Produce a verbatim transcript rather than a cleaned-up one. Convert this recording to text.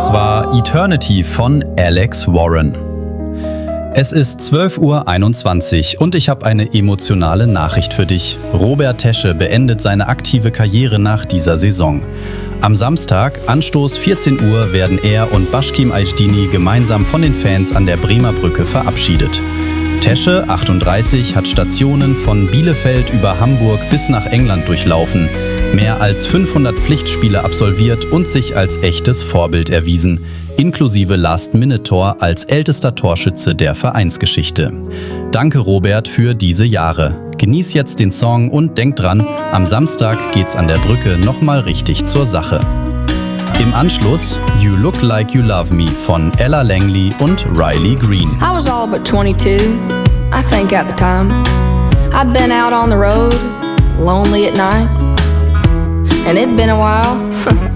Das war Eternity von Alex Warren. Es ist zwölf Uhr einundzwanzig und ich habe eine emotionale Nachricht für dich. Robert Tesche beendet seine aktive Karriere nach dieser Saison. Am Samstag, Anstoß vierzehn Uhr, werden er und Başkim Ajdini gemeinsam von den Fans an der Bremer Brücke verabschiedet. Tesche, achtunddreißig, hat Stationen von Bielefeld über Hamburg bis nach England durchlaufen, mehr als fünfhundert Pflichtspiele absolviert und sich als echtes Vorbild erwiesen, inklusive Last-Minute-Tor als ältester Torschütze der Vereinsgeschichte. Danke Robert für diese Jahre. Genieß jetzt den Song und denk dran, am Samstag geht's an der Brücke nochmal richtig zur Sache. Im Anschluss You Look Like You Love Me von Ella Langley und Riley Green. I was all but twenty-two, I think at the time. I'd been out on the road, lonely at night, and it'd been a while